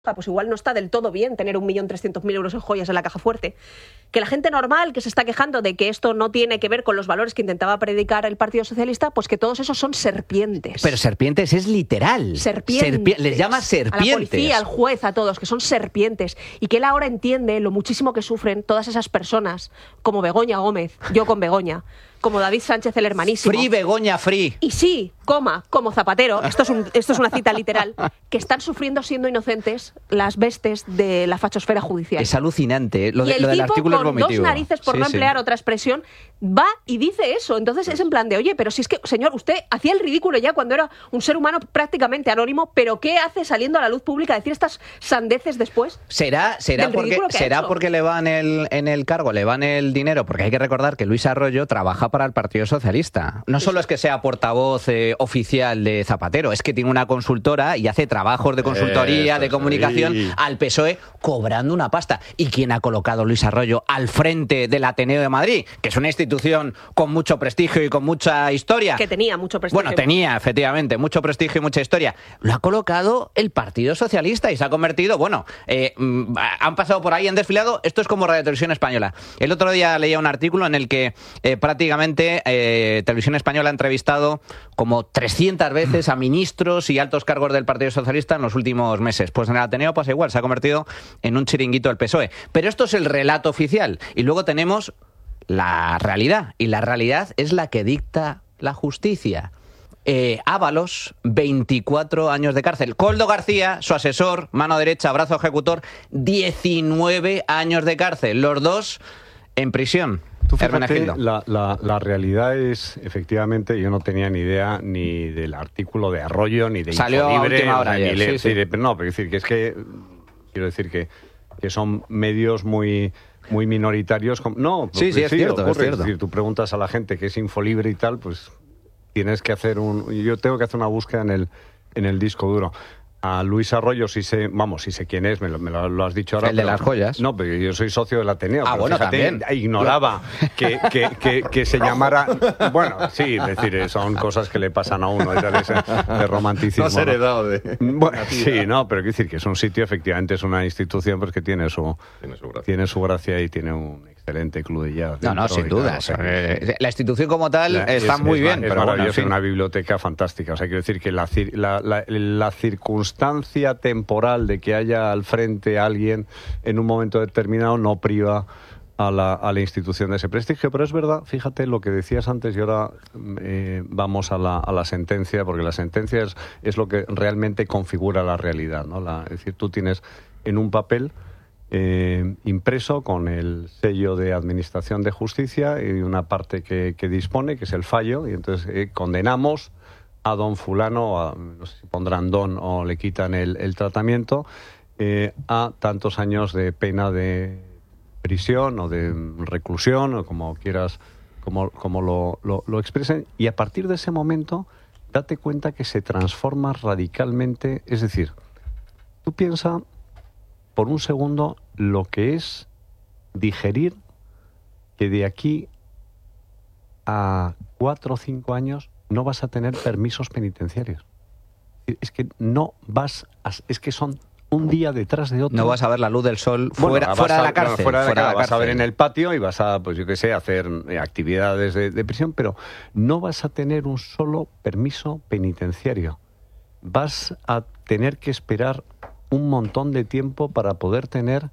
pues igual no está del todo bien tener 1.300.000 euros en joyas en la caja fuerte. Que la gente normal que se está quejando de que esto no tiene que ver con los valores que intentaba predicar el Partido Socialista, pues que todos esos son serpientes. Pero serpientes es literal. Serpientes. Les llama serpientes. A la policía, al juez, a todos, que son serpientes. Y que él ahora entiende lo muchísimo que sufren todas esas personas, como Begoña Gómez, yo con Begoña, como David Sánchez, el hermanísimo. Free Begoña, free. Y sí, como Zapatero, esto es una cita literal, que están sufriendo siendo inocentes las bestes de la fachosfera judicial. Es alucinante, lo del artículo es vomitivo. Con dos narices, por no emplear otra expresión, va y dice eso. Entonces es en plan de, oye, pero si es que, señor, usted hacía el ridículo ya cuando era un ser humano prácticamente anónimo, pero ¿qué hace saliendo a la luz pública a decir estas sandeces después? ¿Será porque le van en el cargo, le van el dinero? Porque hay que recordar que Luis Arroyo trabaja para el Partido Socialista. No solo es que sea portavoz oficial de Zapatero, es que tiene una consultora y hace trabajos de consultoría, de comunicación al PSOE, cobrando una pasta. ¿Y quién ha colocado a Luis Arroyo al frente del Ateneo de Madrid? Que es una institución con mucho prestigio y con mucha historia. Que tenía mucho prestigio. Bueno, tenía, efectivamente, mucho prestigio y mucha historia. Lo ha colocado el Partido Socialista y se ha convertido, han pasado por ahí, han desfilado. Esto es como Radio Televisión Española. El otro día leía un artículo en el que prácticamente Televisión Española ha entrevistado como 300 veces a ministros y altos cargos del Partido Socialista en los últimos meses. Pues en el Ateneo pasa igual, se ha convertido en un chiringuito del PSOE. Pero esto es el relato oficial. Y luego tenemos la realidad. Y la realidad es la que dicta la justicia. Ábalos, 24 años de cárcel. Koldo García, su asesor, mano derecha, brazo ejecutor, 19 años de cárcel. Los dos en prisión. Tú fíjate, la realidad es, efectivamente, yo no tenía ni idea ni del artículo de Arroyo, ni de Salió Infolibre, a última hora ayer, quiero decir que son medios muy minoritarios. Es cierto. Es decir, tú preguntas a la gente qué es Infolibre y tal, pues tienes que hacer yo tengo que hacer una búsqueda en el disco duro. A Luis Arroyo sí sé quién es, me lo has dicho ahora. El de las joyas. No, pero yo soy socio del Ateneo. Ah, bueno, fíjate, también. Ignoraba que se llamara... Bueno, sí, es decir, son cosas que le pasan a uno, de romanticismo. No has heredado de... Bueno, sí, no, pero quiero decir que es un sitio, efectivamente, es una institución pues que tiene su gracia y tiene un excelente club de jazz. No, sin duda. La institución como tal está muy bien. Es maravilloso, una biblioteca fantástica. O sea, quiero decir que la circunstancia temporal de que haya al frente alguien en un momento determinado no priva a la institución de ese prestigio. Pero es verdad, fíjate lo que decías antes y ahora vamos a la sentencia, porque la sentencia es lo que realmente configura la realidad, ¿no? Es decir, tú tienes en un papel impreso con el sello de Administración de Justicia y una parte que dispone, que es el fallo, y entonces condenamos a don fulano, no sé si pondrán don o le quitan el tratamiento, a tantos años de pena de prisión o de reclusión, o como quieras, como lo expresen, y a partir de ese momento date cuenta que se transforma radicalmente. Es decir, tú piensa por un segundo lo que es digerir que de aquí a 4 o 5 años no vas a tener permisos penitenciarios. Es que es que son un día detrás de otro. No vas a ver la luz del sol fuera de la cárcel. Vas a ver en el patio y vas a, pues yo qué sé, hacer actividades de prisión, pero no vas a tener un solo permiso penitenciario. Vas a tener que esperar un montón de tiempo para poder tener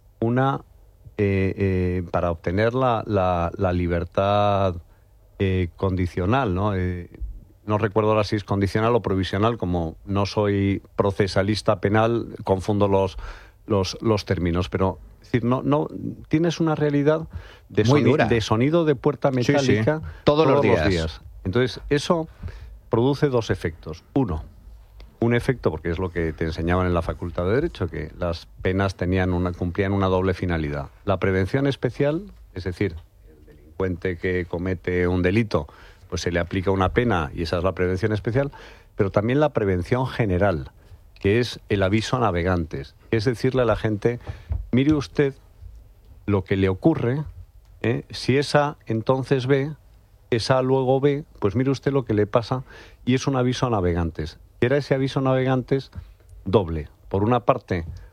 para obtener la libertad condicional, ¿no? No recuerdo ahora si es condicional o provisional, como no soy procesalista penal, confundo los términos, pero es decir, no tienes una realidad de sonido de puerta metálica todos los días. Entonces, eso produce dos efectos. Un efecto, porque es lo que te enseñaban en la Facultad de Derecho, que las penas cumplían una doble finalidad. La prevención especial, es decir, el delincuente que comete un delito, pues se le aplica una pena y esa es la prevención especial, pero también la prevención general, que es el aviso a navegantes. Es decirle a la gente, mire usted lo que le ocurre, si es A, entonces B, es A, luego B, pues mire usted lo que le pasa, y es un aviso a navegantes. Era ese aviso a navegantes doble. por una parte,